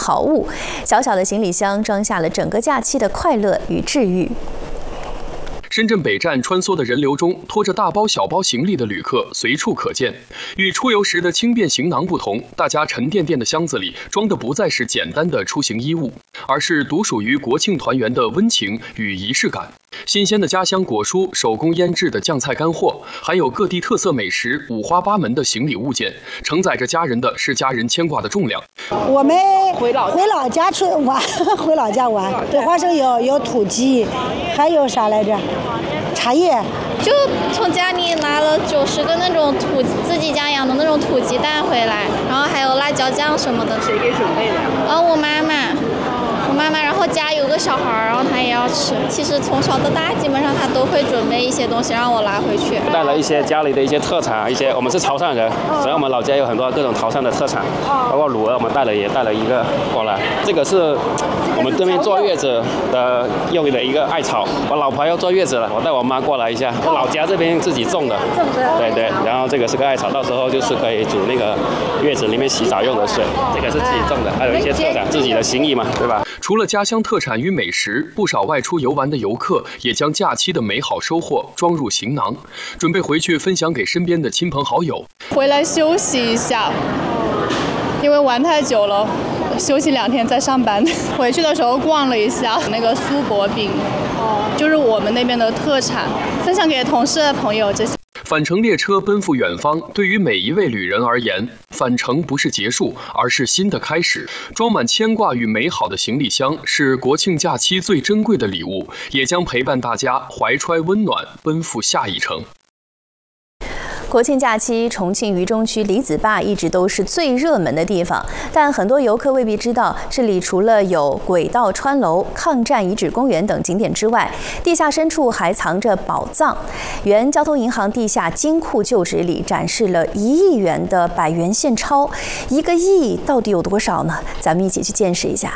好物。小小的行李箱装下了整个假期的快乐与治愈。 深圳北站穿梭的人流中，拖着大包小包行李的旅客随处可见。与出游时的轻便行囊不同，大家沉甸甸的箱子里装的不再是简单的出行衣物，而是独属于国庆团圆的温情与仪式感。新鲜的家乡果蔬、手工腌制的酱菜干货，还有各地特色美食，五花八门的行李物件，承载着家人的是家人牵挂的重量。 我们回老家去玩，回老家玩。对，花生油有土鸡，还有啥来着？茶叶。 就从家里拿了90个那种自己家养的那种土鸡蛋回来，然后还有辣椒酱什么的。 谁给准备的呀？ 我妈妈，然后家有个小孩，然后他也要吃。其实从小到大，基本上他都会准备一些东西让我拿回去。 带了一些家里的一些特产，我们是潮汕人，所以我们老家有很多各种潮汕的特产，包括卤鹅，我们也带了一个过来。这个是我们对面坐月子的用的一个艾草，我老婆要坐月子了，我带我妈过来一下。我老家这边自己种的，对，然后这个是个艾草，到时候就是可以煮那个月子里面洗澡用的水，这个是自己种的，还有一些特产，自己的心意嘛，对吧？ 除了家乡特产与美食，不少外出游玩的游客也将假期的美好收获装入行囊，准备回去分享给身边的亲朋好友。 回来休息一下，因为玩太久了，休息2天再上班。回去的时候逛了一下那个苏泊饼，就是我们那边的特产，分享给同事朋友这些。 返程列车奔赴远方，对于每一位旅人而言，返程不是结束，而是新的开始。装满牵挂与美好的行李箱，是国庆假期最珍贵的礼物，也将陪伴大家怀揣温暖，奔赴下一程。 国庆假期，重庆渝中区李子坝一直都是最热门的地方，但很多游客未必知道，这里除了有轨道穿楼、抗战遗址公园等景点之外，地下深处还藏着宝藏。原交通银行地下金库旧址里展示了1亿元的100元现钞，1个亿到底有多少呢？咱们一起去见识一下。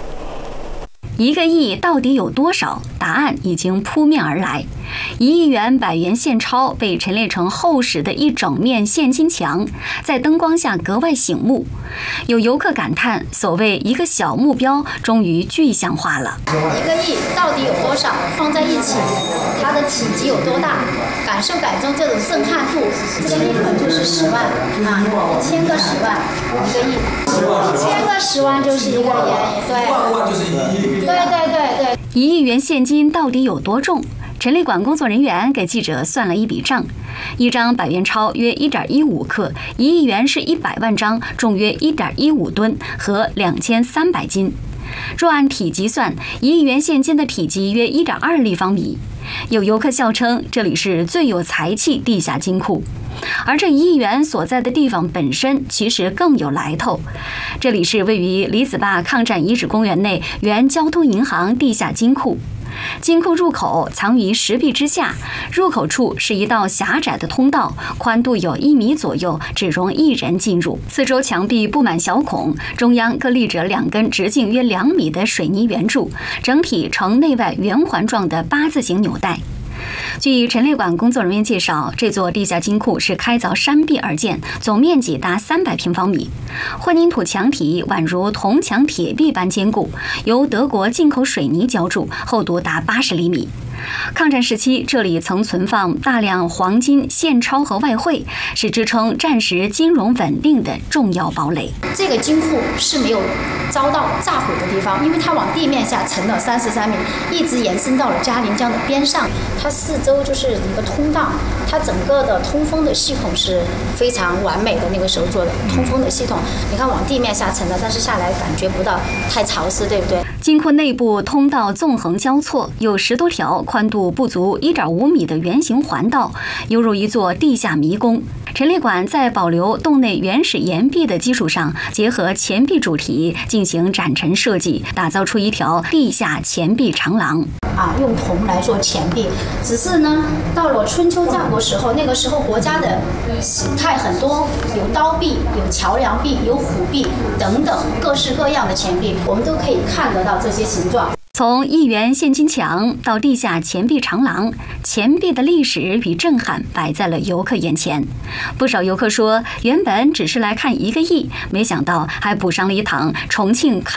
1个亿到底有多少？答案已经扑面而来。1亿元100元现钞被陈列成厚实的一整面现金墙，在灯光下格外醒目。有游客感叹，所谓一个小目标终于具象化了。 1个亿到底有多少？放在一起，它的体积有多大？感受这种震撼度。这个1本就是10万啊，1000个10万，1个亿，1000个10万就是1个亿，对。 1亿元现金到底有多重？陈列馆工作人员给记者算了一笔账，一张100元钞约1.15克，1亿元是100万张，重约1.15吨和2300斤。若按体积算，1亿元现金的体积约1.2立方米。有游客笑称，这里是最有才气地下金库。而这1亿元所在的地方本身其实更有来头，这里是位于李子坝抗战遗址公园内原交通银行地下金库。金库入口藏于石壁之下，入口处是一道狭窄的通道，宽度有1米左右，只容1人进入。四周墙壁布满小孔，中央各立着2根直径约2米的水泥圆柱，整体呈内外圆环状的8字形纽带。据陈列馆工作人员介绍，这座地下金库是开凿山壁而建，总面积达300平方米，混凝土墙体宛如铜墙铁壁般坚固，由德国进口水泥浇筑，厚度达80厘米。抗战时期，这里曾存放大量黄金、现钞和外汇，是支撑战时金融稳定的重要堡垒。 这个金库是没有遭到炸毁的地方，因为它往地面下沉了33米，一直延伸到了嘉陵江的边上。它四周就是一个通道，它整个的通风的系统是非常完美的，那个时候做的通风的系统。你看往地面下沉了，但是下来感觉不到太潮湿，对不对？ 金库内部通道纵横交错，有10多条宽度不足1.5米的圆形环道，犹如一座地下迷宫。陈列馆在保留洞内原始岩壁的基础上，结合钱币主题进行展陈设计，打造出一条地下钱币长廊。 用铜来做钱币，只是呢，到了春秋战国时候，那个时候国家的形态很多，有刀币、有桥梁币、有虎币等等各式各样的钱币，我们都可以看得到这些形状。 从1元现金墙到地下钱币长廊，钱币的历史与震撼摆在了游客眼前。不少游客说，原本只是来看1个亿，没想到还补上了一堂重庆